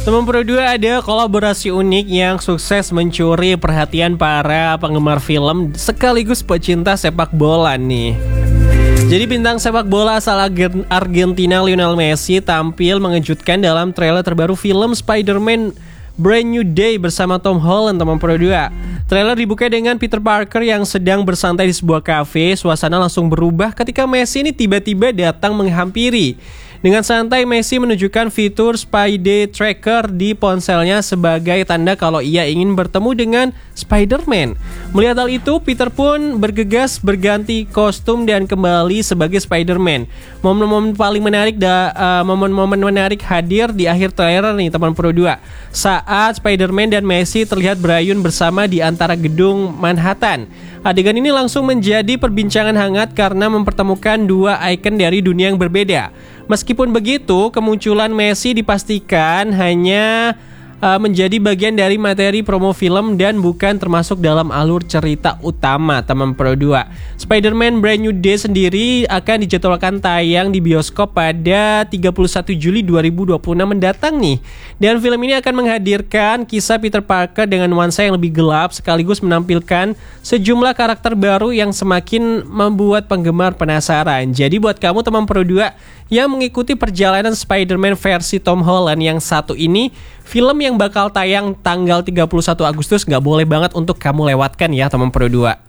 Teman Pro 2, ada kolaborasi unik yang sukses mencuri perhatian para penggemar film sekaligus pecinta sepak bola nih. Jadi bintang sepak bola asal Argentina Lionel Messi tampil mengejutkan dalam trailer terbaru film Spider-Man Brand New Day bersama Tom Holland, teman Pro 2. Trailer dibuka dengan Peter Parker yang sedang bersantai di sebuah kafe. Suasana langsung berubah ketika Messi ini tiba-tiba datang menghampiri. Dengan santai, Messi menunjukkan fitur Spidey Tracker di ponselnya sebagai tanda kalau ia ingin bertemu dengan Spider-Man. Melihat hal itu, Peter pun bergegas berganti kostum dan kembali sebagai Spider-Man. Momen-momen paling menarik momen-momen menarik hadir di akhir trailer nih, teman Pro 2. Saat Spider-Man dan Messi terlihat berayun bersama di antara gedung Manhattan. Adegan ini langsung menjadi perbincangan hangat karena mempertemukan dua ikon dari dunia yang berbeda. Meskipun begitu, kemunculan Messi dipastikan hanya menjadi bagian dari materi promo film dan bukan termasuk dalam alur cerita utama, teman Pro 2. Spider-Man Brand New Day sendiri akan dijadwalkan tayang di bioskop pada 31 Juli 2026 mendatang nih. Dan film ini akan menghadirkan kisah Peter Parker dengan nuansa yang lebih gelap sekaligus menampilkan sejumlah karakter baru yang semakin membuat penggemar penasaran. Jadi buat kamu teman Pro 2 yang mengikuti perjalanan Spider-Man versi Tom Holland yang satu ini, film yang bakal tayang tanggal 31 Agustus gak boleh banget untuk kamu lewatkan ya teman Pro 2.